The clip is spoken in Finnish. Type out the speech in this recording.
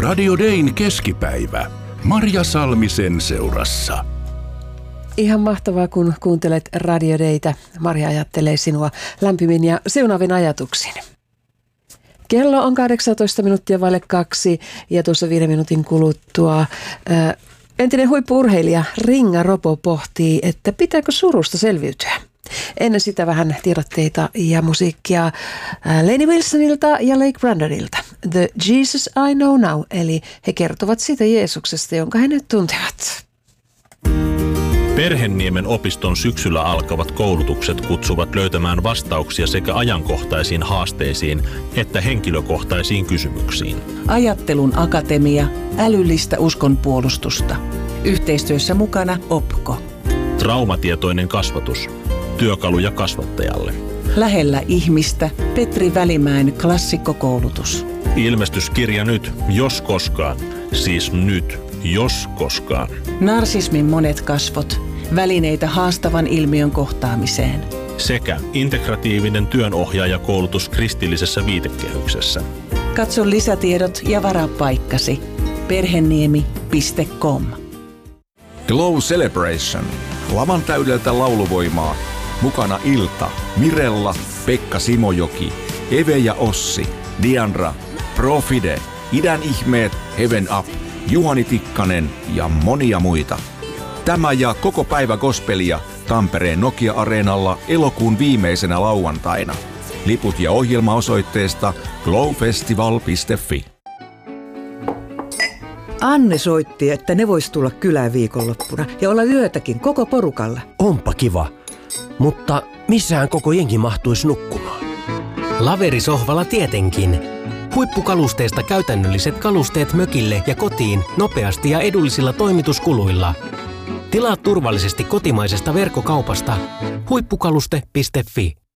Radio Dayn keskipäivä. Marja Salmisen seurassa. Ihan mahtavaa, kun kuuntelet Radio Daytä. Marja ajattelee sinua lämpimin ja siunaavin ajatuksin. Kello on 18 minuuttia vaille 2 ja tuossa 5 minuutin kuluttua entinen huippu-urheilija Ringa Ropo pohtii, että pitääkö surusta selviytyä. Ennen sitä vähän tiedotteita ja musiikkia Lainey Wilsonilta ja Lake Brandonilta. The Jesus I Know Now, eli he kertovat siitä Jeesuksesta, jonka he nyt tuntevat. Perhenniemen opiston syksyllä alkavat koulutukset kutsuvat löytämään vastauksia sekä ajankohtaisiin haasteisiin että henkilökohtaisiin kysymyksiin. Ajattelun akatemia, älyllistä uskonpuolustusta. Yhteistyössä mukana OPKO. Traumatietoinen kasvatus. Työkaluja kasvattajalle. Lähellä ihmistä Petri Välimäen klassikkokoulutus. Ilmestyskirja nyt, jos koskaan. Siis nyt, jos koskaan. Narsismin monet kasvot. Välineitä haastavan ilmiön kohtaamiseen. Sekä integratiivinen työnohjaajakoulutus kristillisessä viitekehyksessä. Katso lisätiedot ja varaa paikkasi. Perheniemi.com. Glow Celebration. Lavan täydeltä lauluvoimaa. Mukana Ilta, Mirella, Pekka Simojoki, Eve ja Ossi, Diandra, Profide, Idän ihmeet, Heaven Up, Juhani Tikkanen ja monia muita. Tämä ja koko päivä gospelia Tampereen Nokia-areenalla elokuun viimeisenä lauantaina. Liput ja ohjelma osoitteesta glowfestival.fi. Anne soitti, että ne vois tulla kylään viikonloppuna ja olla yötäkin koko porukalla. Onpa kiva, mutta missähän koko jengi mahtuisi nukkumaan? Laverisohvalla tietenkin. Huippukalusteista käytännölliset kalusteet mökille ja kotiin nopeasti ja edullisilla toimituskuluilla. Tilaa turvallisesti kotimaisesta verkkokaupasta huippukaluste.fi.